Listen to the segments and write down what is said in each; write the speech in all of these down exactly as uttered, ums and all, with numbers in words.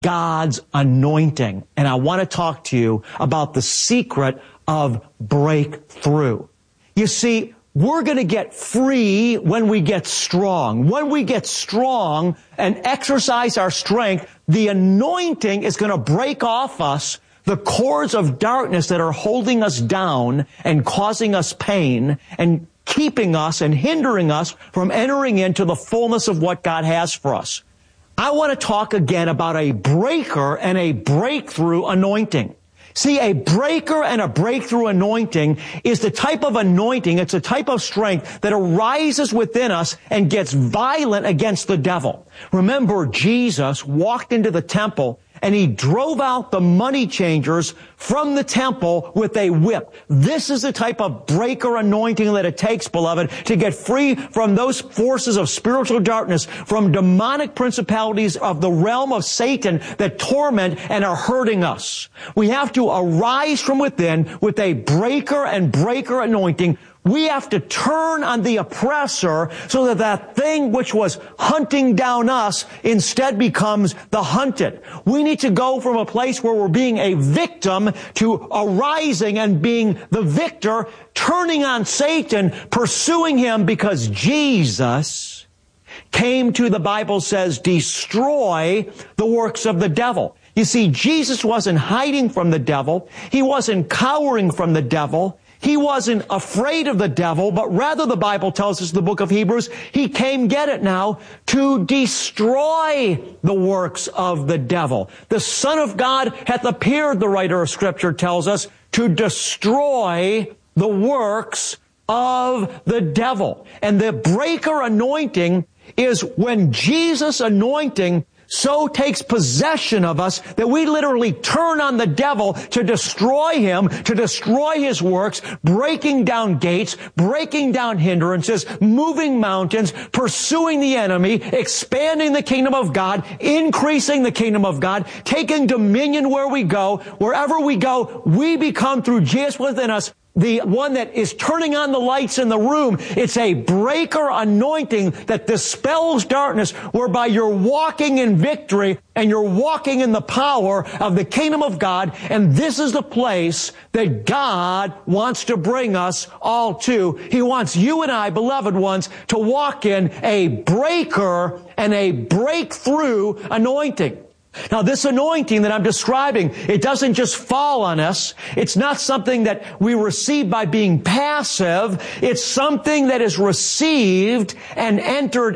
God's anointing. And I want to talk to you about the secret of breakthrough. You see, we're going to get free when we get strong. When we get strong and exercise our strength, the anointing is going to break off us the cords of darkness that are holding us down and causing us pain and keeping us and hindering us from entering into the fullness of what God has for us. I want to talk again about a breaker and a breakthrough anointing. See, a breaker and a breakthrough anointing is the type of anointing, it's a type of strength that arises within us and gets violent against the devil. Remember, Jesus walked into the temple and he drove out the money changers from the temple with a whip. This is the type of breaker anointing that it takes, beloved, to get free from those forces of spiritual darkness, from demonic principalities of the realm of Satan that torment and are hurting us. We have to arise from within with a breaker and breaker anointing. We have to turn on the oppressor so that that thing which was hunting down us instead becomes the hunted. We need to go from a place where we're being a victim to arising and being the victor, turning on Satan, pursuing him, because Jesus came to, the Bible says, destroy the works of the devil. You see, Jesus wasn't hiding from the devil. He wasn't cowering from the devil. He wasn't afraid of the devil, but rather, the Bible tells us in the book of Hebrews, he came, get it now, to destroy the works of the devil. The Son of God hath appeared, the writer of Scripture tells us, to destroy the works of the devil. And the breaker anointing is when Jesus' anointing so takes possession of us that we literally turn on the devil to destroy him, to destroy his works, breaking down gates, breaking down hindrances, moving mountains, pursuing the enemy, expanding the kingdom of God, increasing the kingdom of God, taking dominion where we go. Wherever we go, we become, through Jesus within us, the one that is turning on the lights in the room. It's a breaker anointing that dispels darkness, whereby you're walking in victory and you're walking in the power of the kingdom of God. And this is the place that God wants to bring us all to. He wants you and I, beloved ones, to walk in a breaker and a breakthrough anointing. Now, this anointing that I'm describing, it doesn't just fall on us. It's not something that we receive by being passive. It's something that is received and entered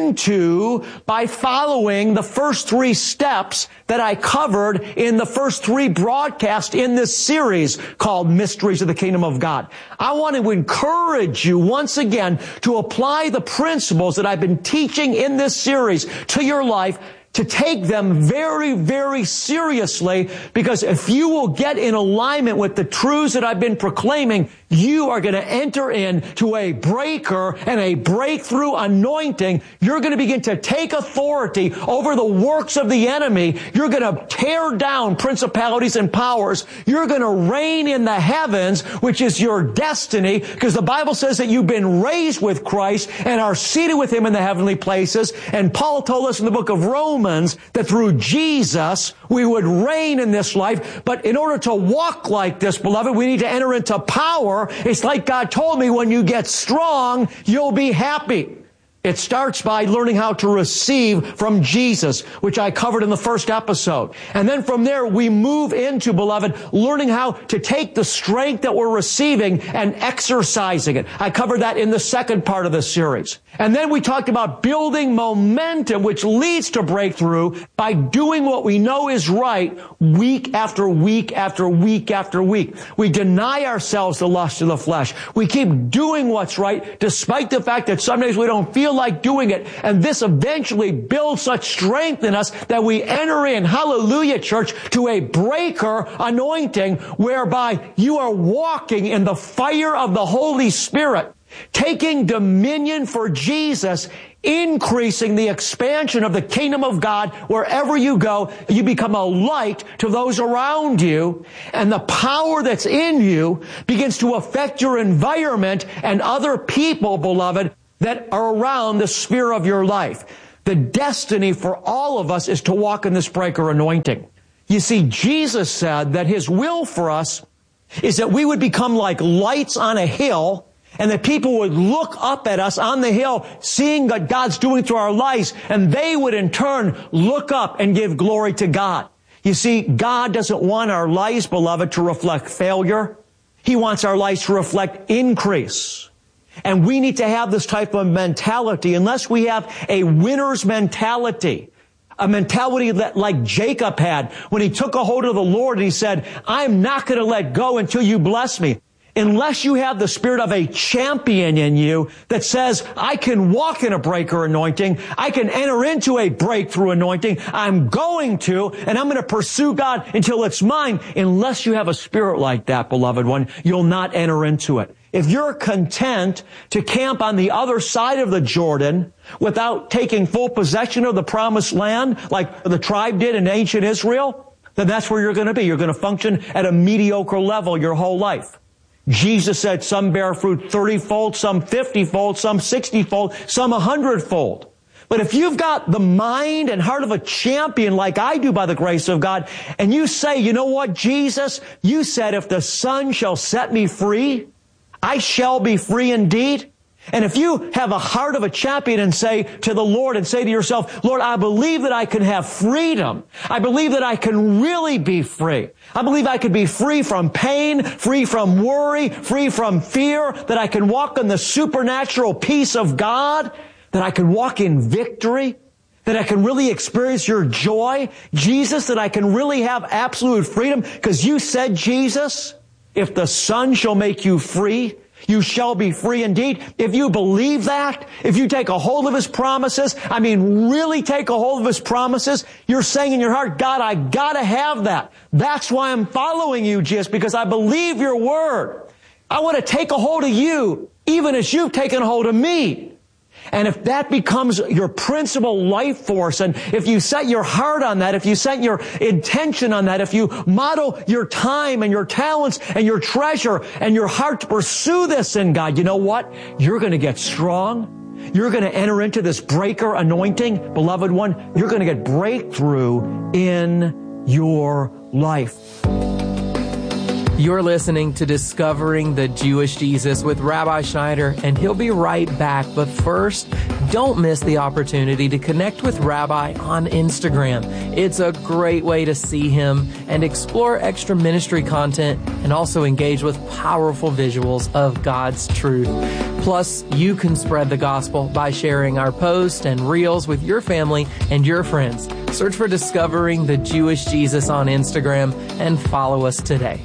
into by following the first three steps that I covered in the first three broadcasts in this series called Mysteries of the Kingdom of God. I want to encourage you once again to apply the principles that I've been teaching in this series to your life, to take them very, very seriously, because if you will get in alignment with the truths that I've been proclaiming, you are going to enter into a breaker and a breakthrough anointing. You're going to begin to take authority over the works of the enemy. You're going to tear down principalities and powers. You're going to reign in the heavens, which is your destiny, because the Bible says that you've been raised with Christ and are seated with him in the heavenly places. And Paul told us in the book of Romans that through Jesus we would reign in this life. But in order to walk like this, beloved, we need to enter into power. It's like God told me, when you get strong, you'll be happy. It starts by learning how to receive from Jesus, which I covered in the first episode. And then from there, we move into, beloved, learning how to take the strength that we're receiving and exercising it. I covered that in the second part of the series. And then we talked about building momentum, which leads to breakthrough by doing what we know is right week after week after week after week. We deny ourselves the lust of the flesh. We keep doing what's right, despite the fact that some days we don't feel like doing it. And this eventually builds such strength in us that we enter in, hallelujah, church, to a breaker anointing, whereby you are walking in the fire of the Holy Spirit, taking dominion for Jesus, increasing the expansion of the kingdom of God. Wherever you go, you become a light to those around you, and the power that's in you begins to affect your environment and other people, beloved, that are around the sphere of your life. The destiny for all of us is to walk in this breaker anointing. You see, Jesus said that His will for us is that we would become like lights on a hill, and that people would look up at us on the hill, seeing what God's doing through our lives, and they would in turn look up and give glory to God. You see, God doesn't want our lives, beloved, to reflect failure. He wants our lives to reflect increase. And we need to have this type of mentality. Unless we have a winner's mentality, a mentality that like Jacob had when he took a hold of the Lord and he said, I'm not going to let go until you bless me. Unless you have the spirit of a champion in you that says, I can walk in a breaker anointing, I can enter into a breakthrough anointing, I'm going to, and I'm going to pursue God until it's mine. Unless you have a spirit like that, beloved one, you'll not enter into it. If you're content to camp on the other side of the Jordan without taking full possession of the promised land like the tribe did in ancient Israel, then that's where you're going to be. You're going to function at a mediocre level your whole life. Jesus said some bear fruit thirty-fold, some fifty-fold, some sixty-fold, some one hundred-fold. But if you've got the mind and heart of a champion like I do by the grace of God, and you say, you know what, Jesus, you said if the Son shall set me free, I shall be free indeed. And if you have a heart of a champion and say to the Lord and say to yourself, Lord, I believe that I can have freedom. I believe that I can really be free. I believe I could be free from pain, free from worry, free from fear, that I can walk in the supernatural peace of God, that I can walk in victory, that I can really experience your joy, Jesus, that I can really have absolute freedom. Because you said, Jesus, if the Son shall make you free, you shall be free indeed. If you believe that, if you take a hold of His promises, I mean really take a hold of His promises, you're saying in your heart, God, I gotta have that. That's why I'm following you, Jesus, because I believe your word. I want to take a hold of you, even as you've taken a hold of me. And if that becomes your principal life force, and if you set your heart on that, if you set your intention on that, if you model your time and your talents and your treasure and your heart to pursue this in God, you know what? You're going to get strong. You're going to enter into this breaker anointing, beloved one. You're going to get breakthrough in your life. You're listening to Discovering the Jewish Jesus with Rabbi Schneider, and he'll be right back. But first, don't miss the opportunity to connect with Rabbi on Instagram. It's a great way to see him and explore extra ministry content and also engage with powerful visuals of God's truth. Plus, you can spread the gospel by sharing our posts and reels with your family and your friends. Search for Discovering the Jewish Jesus on Instagram and follow us today.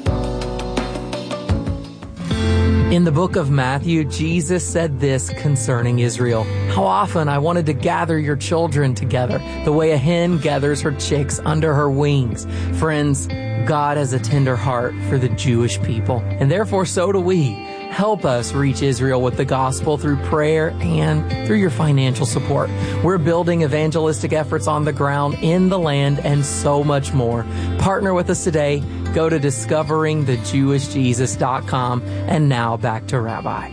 In the book of Matthew, Jesus said this concerning Israel. How often I wanted to gather your children together, the way a hen gathers her chicks under her wings. Friends, God has a tender heart for the Jewish people, and therefore so do we. Help us reach Israel with the gospel through prayer and through your financial support. We're building evangelistic efforts on the ground, in the land, and so much more. Partner with us today. Go to discovering the jewish jesus dot com. And now back to Rabbi.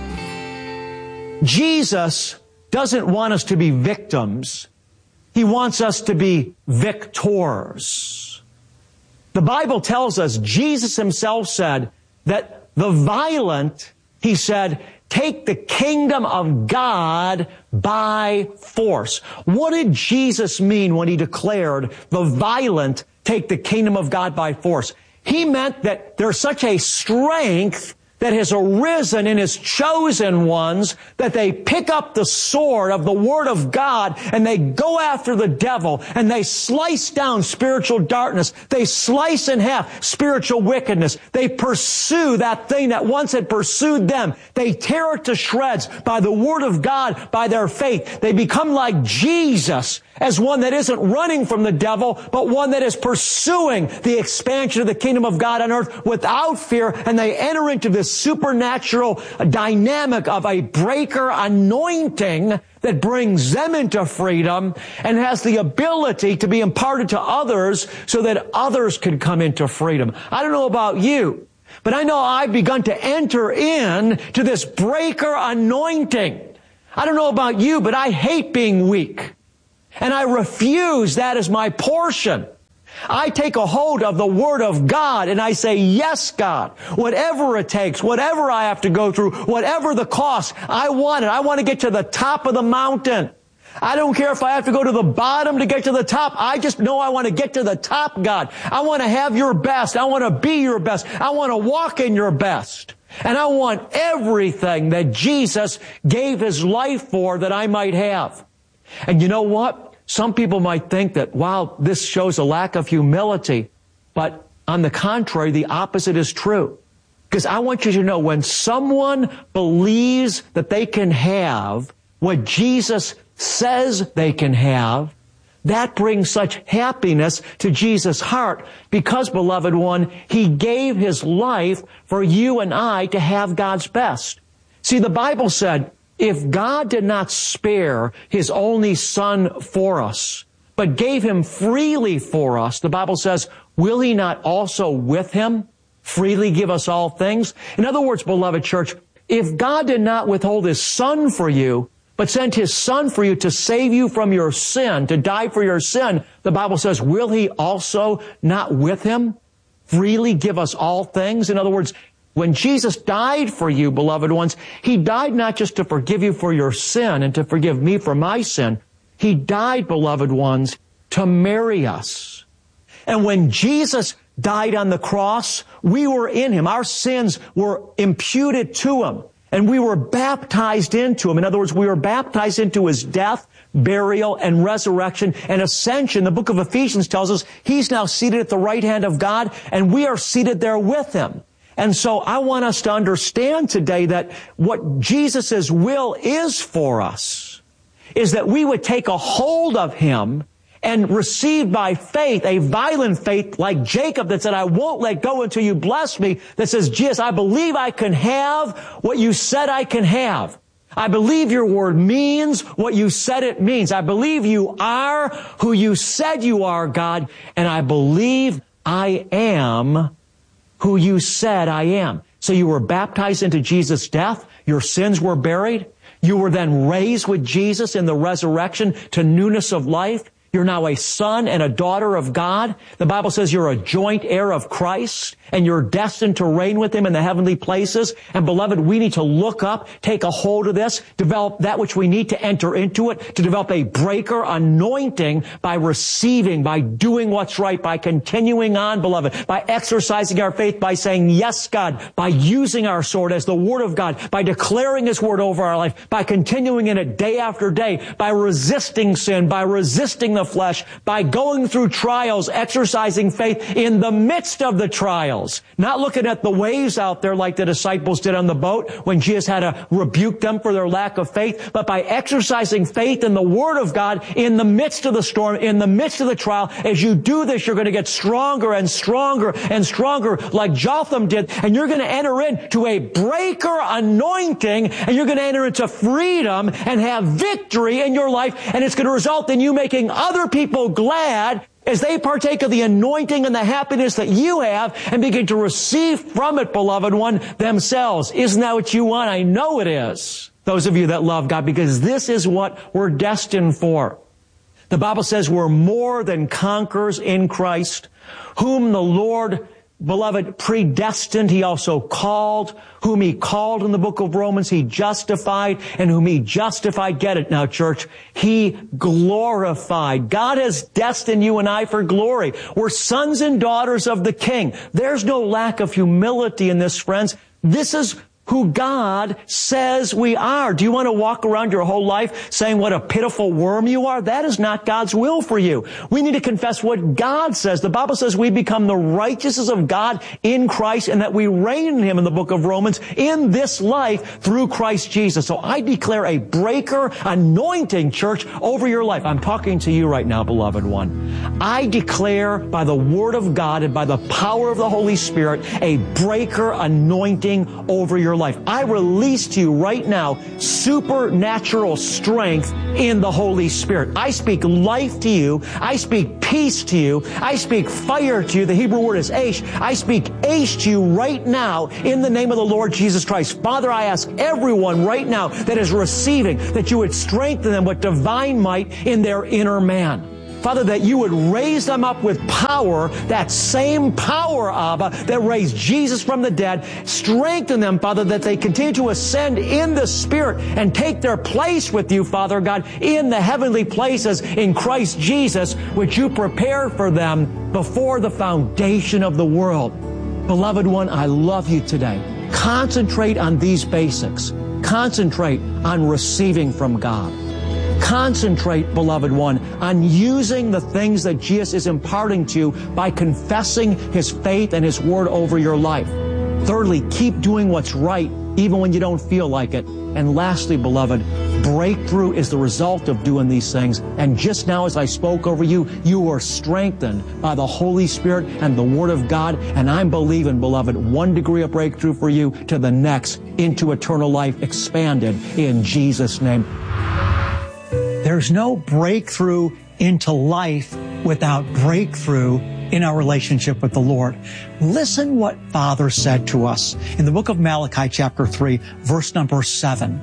Jesus doesn't want us to be victims. He wants us to be victors. The Bible tells us, Jesus himself said that the violent, he said, take the kingdom of God by force. What did Jesus mean when he declared the violent take the kingdom of God by force? He meant that there's such a strength that has arisen in his chosen ones that they pick up the sword of the Word of God and they go after the devil and they slice down spiritual darkness. They slice in half spiritual wickedness. They pursue that thing that once had pursued them. They tear it to shreds by the Word of God, by their faith. They become like Jesus as one that isn't running from the devil, but one that is pursuing the expansion of the kingdom of God on earth without fear, and they enter into this supernatural dynamic of a breaker anointing that brings them into freedom and has the ability to be imparted to others so that others can come into freedom. I don't know about you, but I know I've begun to enter in to this breaker anointing. I don't know about you, but I hate being weak. And I refuse that as my portion. I take a hold of the Word of God and I say, yes, God, whatever it takes, whatever I have to go through, whatever the cost, I want it. I want to get to the top of the mountain. I don't care if I have to go to the bottom to get to the top. I just know I want to get to the top, God. I want to have your best. I want to be your best. I want to walk in your best. And I want everything that Jesus gave His life for that I might have. And you know what? Some people might think that, wow, this shows a lack of humility. But on the contrary, the opposite is true. Because I want you to know, when someone believes that they can have what Jesus says they can have, that brings such happiness to Jesus' heart because, beloved one, He gave His life for you and I to have God's best. See, the Bible said, if God did not spare His only Son for us, but gave Him freely for us, the Bible says, will He not also with Him freely give us all things? In other words, beloved church, if God did not withhold His Son for you, but sent His Son for you to save you from your sin, to die for your sin, the Bible says, will He also not with Him freely give us all things? In other words, when Jesus died for you, beloved ones, He died not just to forgive you for your sin and to forgive me for my sin. He died, beloved ones, to marry us. And when Jesus died on the cross, we were in Him. Our sins were imputed to Him. And we were baptized into Him. In other words, we were baptized into His death, burial, and resurrection and ascension. The book of Ephesians tells us He's now seated at the right hand of God, and we are seated there with Him. And so I want us to understand today that what Jesus' will is for us is that we would take a hold of Him and receive by faith, a violent faith like Jacob that said, I won't let go until you bless me, that says, Jesus, I believe I can have what you said I can have. I believe your word means what you said it means. I believe you are who you said you are, God, and I believe I am who you said I am. So you were baptized into Jesus' death. Your sins were buried. You were then raised with Jesus in the resurrection to newness of life. You're now a son and a daughter of God. The Bible says you're a joint heir of Christ, and you're destined to reign with Him in the heavenly places. And beloved, we need to look up, take a hold of this, develop that which we need to enter into it, to develop a breaker anointing by receiving, by doing what's right, by continuing on, beloved, by exercising our faith, by saying, yes, God, by using our sword as the Word of God, by declaring His Word over our life, by continuing in it day after day, by resisting sin, by resisting the flesh, by going through trials, exercising faith in the midst of the trials. Not looking at the waves out there like the disciples did on the boat when Jesus had to rebuke them for their lack of faith, but by exercising faith in the Word of God in the midst of the storm, in the midst of the trial. As you do this, you're going to get stronger and stronger and stronger like Jotham did, and you're going to enter into a breaker anointing, and you're going to enter into freedom and have victory in your life, and it's going to result in you making other people glad as they partake of the anointing and the happiness that you have and begin to receive from it, beloved one, themselves. Isn't that what you want? I know it is. Those of you that love God, because this is what we're destined for. The Bible says we're more than conquerors in Christ, whom the Lord, beloved, predestined, He also called. Whom He called in the book of Romans, He justified. And whom He justified, get it now, church, He glorified. God has destined you and I for glory. We're sons and daughters of the King. There's no lack of humility in this, friends. This is who God says we are. Do you want to walk around your whole life saying what a pitiful worm you are? That is not God's will for you. We need to confess what God says. The Bible says we become the righteousness of God in Christ, and that we reign in Him in the book of Romans in this life through Christ Jesus. So I declare a breaker anointing, church, over your life. I'm talking to you right now, beloved one. I declare by the Word of God and by the power of the Holy Spirit a breaker anointing over your life. life. I release to you right now supernatural strength in the Holy Spirit. I speak life to you. I speak peace to you. I speak fire to you. The Hebrew word is ash. I speak ash to you right now in the name of the Lord Jesus Christ. Father, I ask everyone right now that is receiving that you would strengthen them with divine might in their inner man. Father, that you would raise them up with power, that same power, Abba, that raised Jesus from the dead. Strengthen them, Father, that they continue to ascend in the Spirit and take their place with you, Father God, in the heavenly places in Christ Jesus, which you prepared for them before the foundation of the world. Beloved one, I love you today. Concentrate on these basics. Concentrate on receiving from God. Concentrate, beloved one, on using the things that Jesus is imparting to you by confessing His faith and His word over your life. Thirdly, keep doing what's right even when you don't feel like it. And lastly, beloved, breakthrough is the result of doing these things. And just now as I spoke over you, you are strengthened by the Holy Spirit and the Word of God. And I'm believing, beloved, one degree of breakthrough for you to the next into eternal life expanded in Jesus' name. There's no breakthrough into life without breakthrough in our relationship with the Lord. Listen what Father said to us in the book of Malachi, chapter three, verse number seven.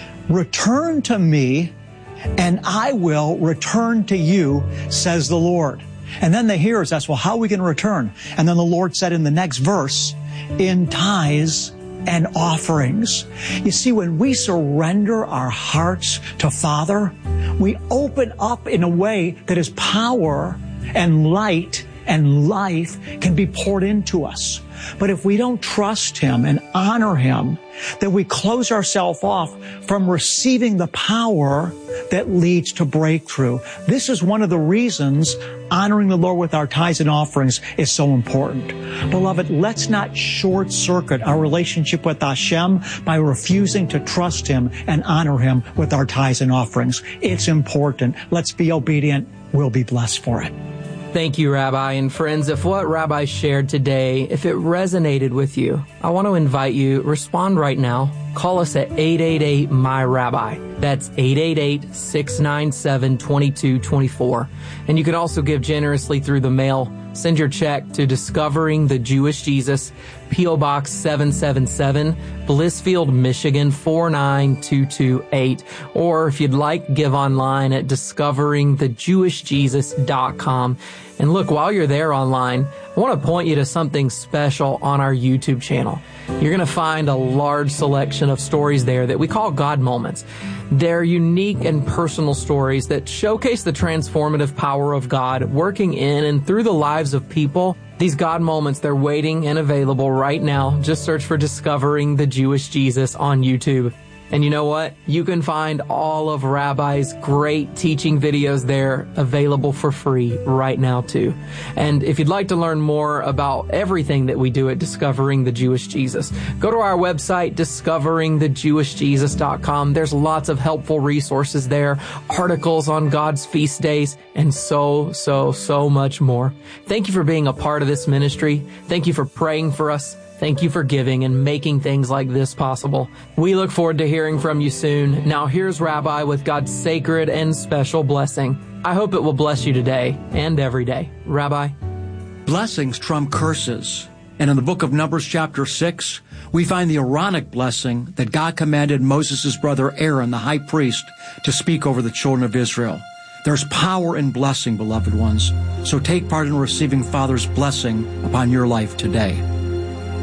Return to me, and I will return to you, says the Lord. And then the hearers asked, well, how are we going to return? And then the Lord said in the next verse, in tithes and offerings. You see, when we surrender our hearts to Father, we open up in a way that His power and light and life can be poured into us. But if we don't trust Him and honor Him, then we close ourselves off from receiving the power that leads to breakthrough. This is one of the reasons honoring the Lord with our tithes and offerings is so important. Beloved, let's not short circuit our relationship with Hashem by refusing to trust Him and honor Him with our tithes and offerings. It's important. Let's be obedient. We'll be blessed for it. Thank you, Rabbi. And friends, if what Rabbi shared today, if it resonated with you, I want to invite you, respond right now. Call us at eight eight eight, M Y, Rabbi. That's eight eight eight, six nine seven, two two two four. And you can also give generously through the mail. Send your check to Discovering the Jewish Jesus, P O Box seven seven seven, Blissfield, Michigan four nine two two eight. Or if you'd like, give online at discovering the jewish jesus dot com. And look, while you're there online, I want to point you to something special on our YouTube channel. You're going to find a large selection of stories there that we call God Moments. They're unique and personal stories that showcase the transformative power of God working in and through the lives of people. These God Moments, they're waiting and available right now. Just search for Discovering the Jewish Jesus on YouTube. And you know what? You can find all of Rabbi's great teaching videos there available for free right now too. And if you'd like to learn more about everything that we do at Discovering the Jewish Jesus, go to our website, discovering the jewish jesus dot com. There's lots of helpful resources there, articles on God's feast days, and so, so, so much more. Thank you for being a part of this ministry. Thank you for praying for us. Thank you for giving and making things like this possible. We look forward to hearing from you soon. Now here's Rabbi with God's sacred and special blessing. I hope it will bless you today and every day. Rabbi? Blessings trump curses. And in the book of Numbers chapter six, we find the Aaronic blessing that God commanded Moses' brother Aaron, the high priest, to speak over the children of Israel. There's power in blessing, beloved ones. So take part in receiving Father's blessing upon your life today.